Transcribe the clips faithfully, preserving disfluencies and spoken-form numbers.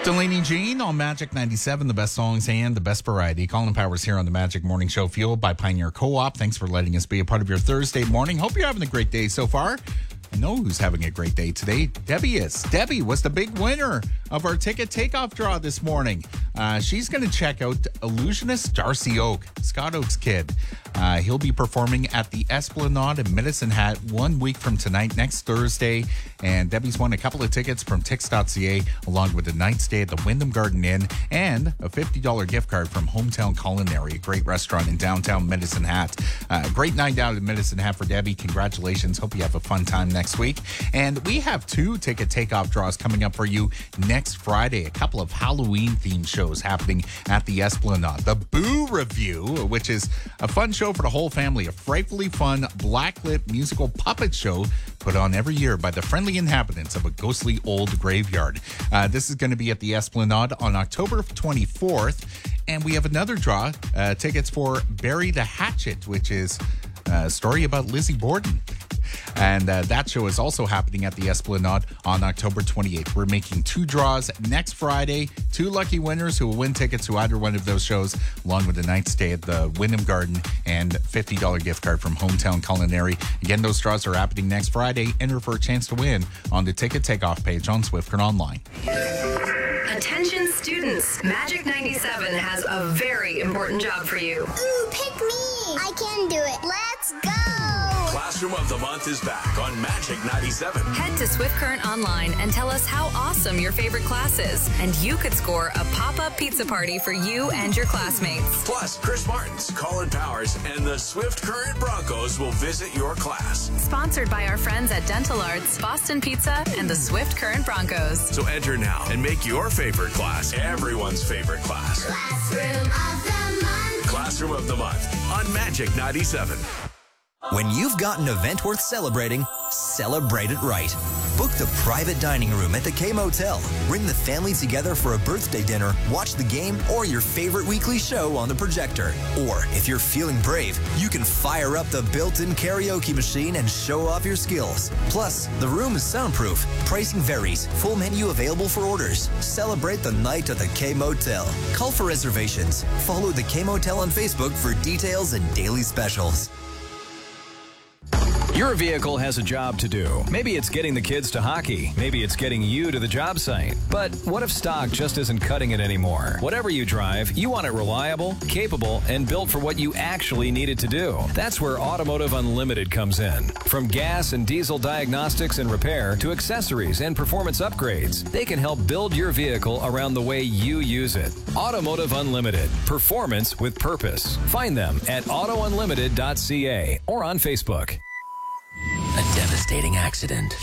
Delaney Jean on Magic ninety-seven, the best songs and the best variety. Colin Powers here on the Magic Morning Show, fueled by Pioneer Co-op. Thanks for letting us be a part of your Thursday morning. Hope you're having a great day so far. I know who's having a great day today. Debbie is. Debbie was the big winner of our ticket takeoff draw this morning. Uh, she's going to check out illusionist Darcy Oak, Scott Oak's kid. Uh, he'll be performing at the Esplanade in Medicine Hat one week from tonight, next Thursday. And Debbie's won a couple of tickets from Tix dot C A, along with a night stay at the Wyndham Garden Inn and a fifty dollars gift card from Hometown Culinary, a great restaurant in downtown Medicine Hat. Uh, great night out in Medicine Hat for Debbie. Congratulations. Hope you have a fun time next week. And we have two ticket takeoff draws coming up for you next Friday. A couple of Halloween-themed shows happening at the Esplanade. The Boo Review, which is a fun show for the whole family. A frightfully fun blacklit musical puppet show put on every year by the friendly inhabitants of a ghostly old graveyard. Uh, this is going to be at the Esplanade on October twenty-fourth. And we have another draw, uh, tickets for Bury the Hatchet, which is a story about Lizzie Borden. And uh, that show is also happening at the Esplanade on October twenty-eighth. We're making two draws next Friday. Two lucky winners who will win tickets to either one of those shows, along with a night stay at the Wyndham Garden and fifty dollars gift card from Hometown Culinary. Again, those draws are happening next Friday. Enter for a chance to win on the Ticket Takeoff page on Swift Current Online. Attention students, Magic ninety-seven has a very important job for you. Ooh, pick me! I can do it. Let's go! Classroom of the Month is back on Magic ninety-seven. Head to Swift Current Online and tell us how awesome your favorite class is, and you could score a pop-up pizza party for you and your classmates. Plus, Chris Martins, Colin Powers, and the Swift Current Broncos will visit your class. Sponsored by our friends at Dental Arts, Boston Pizza, and the Swift Current Broncos. So enter now and make your favorite class everyone's favorite class. Classroom of the Month. Classroom of the Month on Magic ninety-seven. When you've got an event worth celebrating, celebrate it right. Book the private dining room at the K-Motel. Bring the family together for a birthday dinner, watch the game, or your favorite weekly show on the projector. Or, if you're feeling brave, you can fire up the built-in karaoke machine and show off your skills. Plus, the room is soundproof. Pricing varies. Full menu available for orders. Celebrate the night at the K-Motel. Call for reservations. Follow the K-Motel on Facebook for details and daily specials. Your vehicle has a job to do. Maybe it's getting the kids to hockey. Maybe it's getting you to the job site. But what if stock just isn't cutting it anymore? Whatever you drive, you want it reliable, capable, and built for what you actually need it to do. That's where Automotive Unlimited comes in. From gas and diesel diagnostics and repair to accessories and performance upgrades, they can help build your vehicle around the way you use it. Automotive Unlimited. Performance with purpose. Find them at auto unlimited dot c a or on Facebook. A devastating accident.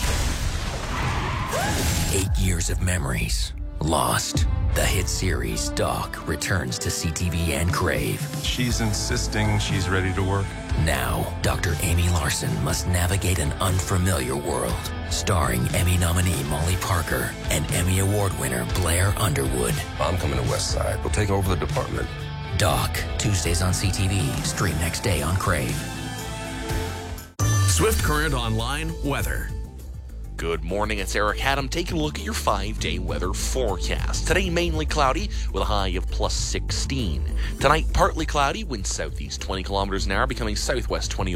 Eight years of memories lost. The hit series Doc returns to C T V and Crave. She's insisting she's ready to work. Now, Doctor Amy Larson must navigate an unfamiliar world. Starring Emmy nominee Molly Parker and Emmy Award winner Blair Underwood. I'm coming to West Side. We'll take over the department. Doc, Tuesdays on C T V. Stream next day on Crave. Swift Current Online weather. Good morning, it's Eric Haddam taking a look at your five-day weather forecast. Today, mainly cloudy with a high of plus sixteen. Tonight, partly cloudy, wind southeast twenty kilometers an hour, becoming southwest twenty